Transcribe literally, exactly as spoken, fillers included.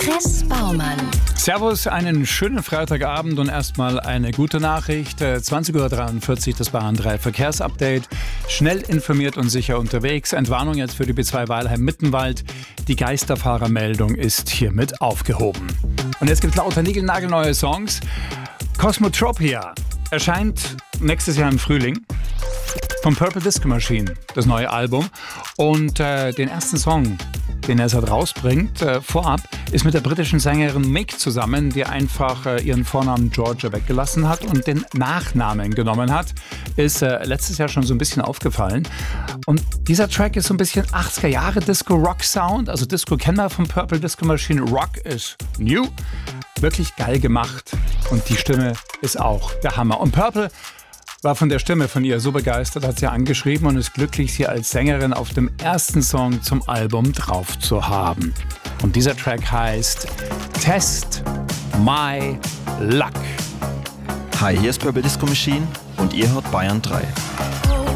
Chris Baumann. Servus, einen schönen Freitagabend und erstmal eine gute Nachricht. zwanzig Uhr dreiundvierzig das Bayern drei Verkehrsupdate. Schnell informiert und sicher unterwegs. Entwarnung jetzt für die B zwei Weilheim-Mittenwald. Die Geisterfahrermeldung ist hiermit aufgehoben. Und jetzt gibt es lauter niegelnagelneue Songs. Cosmotropia erscheint nächstes Jahr im Frühling. Vom Purple Disco Machine, das neue Album. Und äh, den ersten Song, den er halt rausbringt, äh, vorab, ist mit der britischen Sängerin Mick zusammen, die einfach äh, ihren Vornamen Georgia weggelassen hat und den Nachnamen genommen hat. Ist äh, letztes Jahr schon so ein bisschen aufgefallen. Und dieser Track ist so ein bisschen achtziger Jahre Disco-Rock-Sound. Also Disco kennen wir vom Purple Disco Machine. Rock ist new. Wirklich geil gemacht. Und die Stimme ist auch der Hammer. Und Purple war von der Stimme von ihr so begeistert, hat sie angeschrieben und ist glücklich, sie als Sängerin auf dem ersten Song zum Album drauf zu haben. Und dieser Track heißt Test My Luck. Hi, hier ist Purple Disco Machine und ihr hört Bayern drei.